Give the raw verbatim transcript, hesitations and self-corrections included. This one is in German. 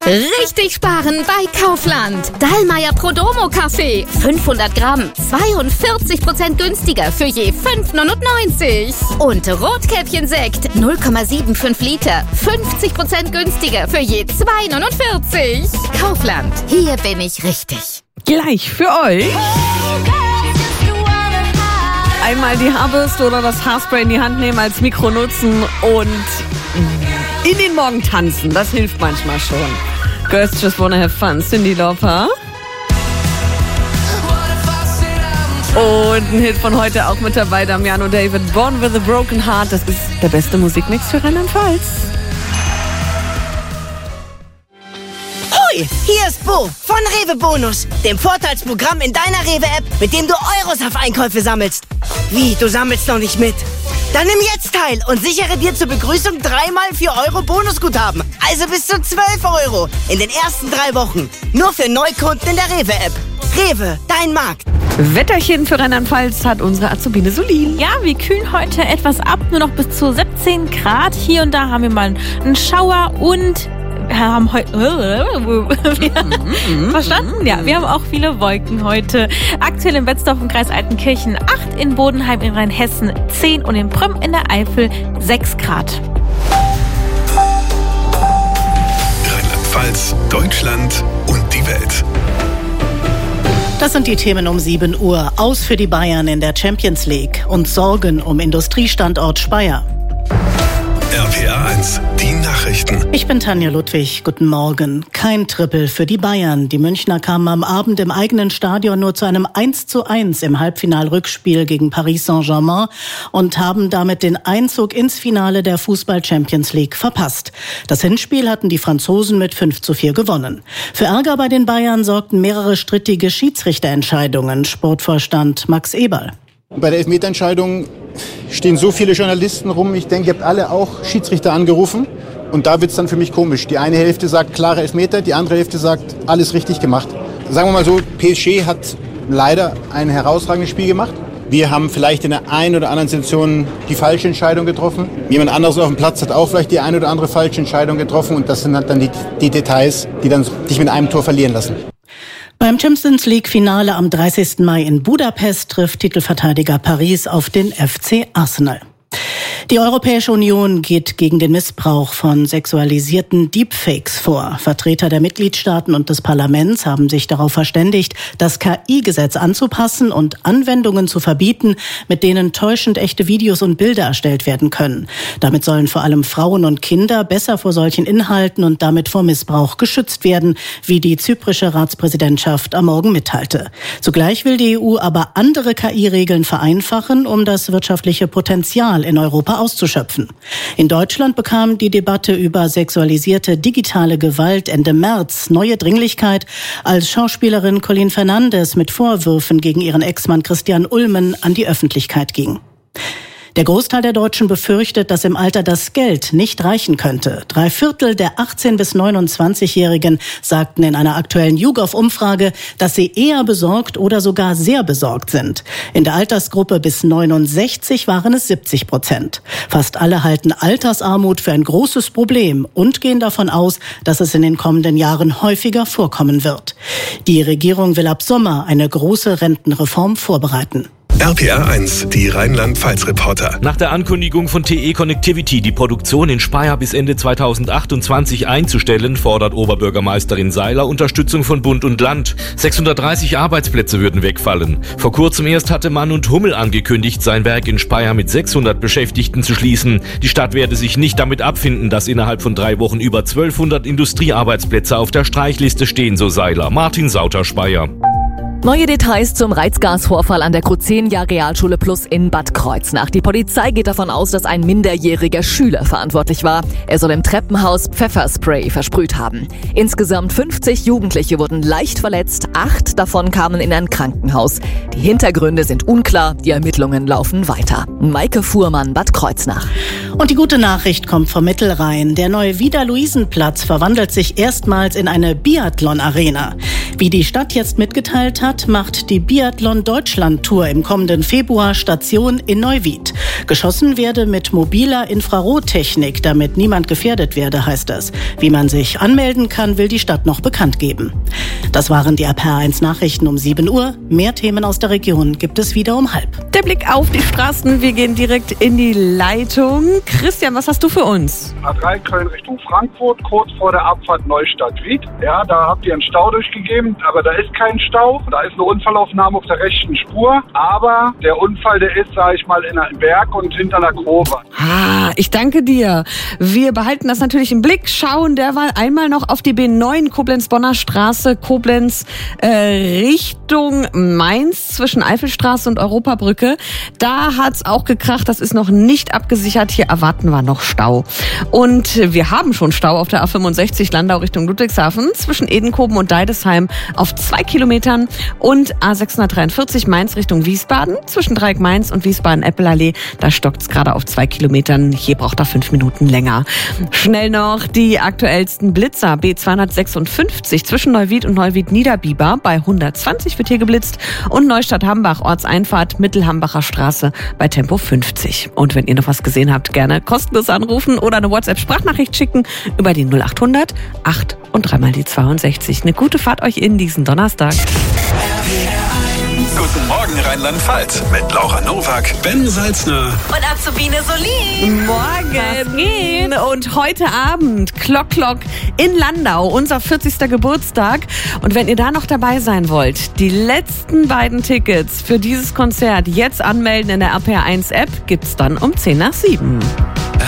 Richtig sparen bei Kaufland. Dallmayr Prodomo Kaffee. fünfhundert Gramm. zweiundvierzig Prozent günstiger für je fünf neunundneunzig. Und Rotkäppchen-Sekt. null Komma fünfundsiebzig Liter. fünfzig Prozent günstiger für je zwei neunundvierzig. Kaufland. Hier bin ich richtig. Gleich für euch. Einmal die Haarbürste oder das Haarspray in die Hand nehmen, als Mikro nutzen und in den Morgen tanzen. Das hilft manchmal schon. Girls just wanna have fun. Cyndi Lauper. Und ein Hit von heute auch mit dabei, Damiano David. Born with a Broken Heart. Das ist der beste Musikmix für Rheinland-Pfalz. Hoi, hier ist Bo von Rewe Bonus, dem Vorteilsprogramm in deiner Rewe-App, mit dem du Euros auf Einkäufe sammelst. Wie, du sammelst noch nicht mit? Dann nimm jetzt teil und sichere dir zur Begrüßung dreimal vier Euro Bonusguthaben. Also bis zu zwölf Euro in den ersten drei Wochen. Nur für Neukunden in der Rewe-App. Rewe, dein Markt. Wetterchen für Rheinland-Pfalz hat unsere Azubine Solin. Ja, wir kühlen heute etwas ab, nur noch bis zu siebzehn Grad. Hier und da haben wir mal einen Schauer und wir haben heute... Verstanden? Ja, wir haben auch viele Wolken heute. Aktuell in Betzdorf im Kreis Altenkirchen acht, in Bodenheim in Rheinhessen zehn und in Prüm in der Eifel sechs Grad. Rheinland-Pfalz, Deutschland und die Welt. Das sind die Themen um sieben Uhr. Aus für die Bayern in der Champions League und Sorgen um Industriestandort Speyer. R P R eins, die Nachrichten. Ich bin Tanja Ludwig. Guten Morgen. Kein Triple für die Bayern. Die Münchner kamen am Abend im eigenen Stadion nur zu einem eins zu eins im Halbfinal-Rückspiel gegen Paris Saint-Germain und haben damit den Einzug ins Finale der Fußball-Champions League verpasst. Das Hinspiel hatten die Franzosen mit fünf zu vier gewonnen. Für Ärger bei den Bayern sorgten mehrere strittige Schiedsrichterentscheidungen. Sportvorstand Max Eberl. Bei der Elfmeterentscheidung stehen so viele Journalisten rum. Ich denke, ihr habt alle auch Schiedsrichter angerufen. Und da wird es dann für mich komisch. Die eine Hälfte sagt klare Elfmeter, die andere Hälfte sagt alles richtig gemacht. Sagen wir mal so, P S G hat leider ein herausragendes Spiel gemacht. Wir haben vielleicht in der einen oder anderen Situation die falsche Entscheidung getroffen. Jemand anderes auf dem Platz hat auch vielleicht die eine oder andere falsche Entscheidung getroffen. Und das sind halt dann die, die Details, die dann dich mit einem Tor verlieren lassen. Beim Champions League-Finale am dreißigsten Mai in Budapest trifft Titelverteidiger Paris auf den F C Arsenal. Die Europäische Union geht gegen den Missbrauch von sexualisierten Deepfakes vor. Vertreter der Mitgliedstaaten und des Parlaments haben sich darauf verständigt, das K I-Gesetz anzupassen und Anwendungen zu verbieten, mit denen täuschend echte Videos und Bilder erstellt werden können. Damit sollen vor allem Frauen und Kinder besser vor solchen Inhalten und damit vor Missbrauch geschützt werden, wie die zyprische Ratspräsidentschaft am Morgen mitteilte. Zugleich will die E U aber andere K I-Regeln vereinfachen, um das wirtschaftliche Potenzial in Europa auszuschöpfen. In Deutschland bekam die Debatte über sexualisierte digitale Gewalt Ende März neue Dringlichkeit, als Schauspielerin Colleen Fernandes mit Vorwürfen gegen ihren Ex-Mann Christian Ulmen an die Öffentlichkeit ging. Der Großteil der Deutschen befürchtet, dass im Alter das Geld nicht reichen könnte. Drei Viertel der achtzehn- bis neunundzwanzigjährigen sagten in einer aktuellen YouGov-Umfrage, dass sie eher besorgt oder sogar sehr besorgt sind. In der Altersgruppe bis neunundsechzig waren es siebzig Prozent. Fast alle halten Altersarmut für ein großes Problem und gehen davon aus, dass es in den kommenden Jahren häufiger vorkommen wird. Die Regierung will ab Sommer eine große Rentenreform vorbereiten. R P R eins, die Rheinland-Pfalz-Reporter. Nach der Ankündigung von T E Connectivity, die Produktion in Speyer bis Ende zweitausendachtundzwanzig einzustellen, fordert Oberbürgermeisterin Seiler Unterstützung von Bund und Land. sechshundertdreißig Arbeitsplätze würden wegfallen. Vor kurzem erst hatte Mann und Hummel angekündigt, sein Werk in Speyer mit sechshundert Beschäftigten zu schließen. Die Stadt werde sich nicht damit abfinden, dass innerhalb von drei Wochen über zwölfhundert Industriearbeitsplätze auf der Streichliste stehen, so Seiler. Martin Sauter, Speyer. Neue Details zum Reizgasvorfall an der Cruzenia Realschule Plus in Bad Kreuznach. Die Polizei geht davon aus, dass ein minderjähriger Schüler verantwortlich war. Er soll im Treppenhaus Pfefferspray versprüht haben. Insgesamt fünfzig Jugendliche wurden leicht verletzt. Acht davon kamen in ein Krankenhaus. Die Hintergründe sind unklar. Die Ermittlungen laufen weiter. Maike Fuhrmann, Bad Kreuznach. Und die gute Nachricht kommt vom Mittelrhein. Der neue Vida-Luisen-Platz verwandelt sich erstmals in eine Biathlon-Arena. Wie die Stadt jetzt mitgeteilt hat, Rennrad macht die Biathlon-Deutschland-Tour im kommenden Februar Station in Neuwied. Geschossen werde mit mobiler Infrarottechnik, damit niemand gefährdet werde, heißt es. Wie man sich anmelden kann, will die Stadt noch bekannt geben. Das waren die R P R eins Nachrichten um sieben Uhr. Mehr Themen aus der Region gibt es wieder um halb. Der Blick auf die Straßen, wir gehen direkt in die Leitung. Christian, was hast du für uns? A drei Köln Richtung Frankfurt, kurz vor der Abfahrt Neustadt-Wied. Ja, da habt ihr einen Stau durchgegeben, aber da ist kein Stau. Da ist eine Unfallaufnahme auf der rechten Spur. Aber der Unfall, der ist, sage ich mal, in einem Berg und hinter einer Kurve. Ah, ich danke dir. Wir behalten das natürlich im Blick, schauen derweil einmal noch auf die B neun Koblenz-Bonner Straße, Koblenz äh, Richtung Mainz zwischen Eifelstraße und Europabrücke. Da hat's auch gekracht, das ist noch nicht abgesichert. Hier erwarten wir noch Stau. Und wir haben schon Stau auf der A fünfundsechzig Landau Richtung Ludwigshafen zwischen Edenkoben und Deidesheim auf zwei Kilometern und A sechshundertdreiundvierzig Mainz Richtung Wiesbaden zwischen Dreieck Mainz und Wiesbaden-Eppelallee. Da stockt's gerade auf zwei Kilometern. Hier braucht er fünf Minuten länger. Schnell noch die aktuellsten Blitzer. B zweihundertsechsundfünfzig zwischen Neuwied und Neuwied-Niederbiber. Bei hundertzwanzig wird hier geblitzt. Und Neustadt-Hambach, Ortseinfahrt, Mittelhambacher Straße bei Tempo fünfzig. Und wenn ihr noch was gesehen habt, gerne kostenlos anrufen oder eine WhatsApp-Sprachnachricht schicken über die null achthundert acht und dreimal die zweiundsechzig. Eine gute Fahrt euch in diesen Donnerstag. Guten Morgen Rheinland-Pfalz mit Laura Nowak, Ben Salzner Und Azubine Solin. Morgen. Und heute Abend, Klock Klock in Landau, unser vierzigster Geburtstag. Und wenn ihr da noch dabei sein wollt, die letzten beiden Tickets für dieses Konzert jetzt anmelden in der R P R eins App, gibt's dann um zehn nach sieben.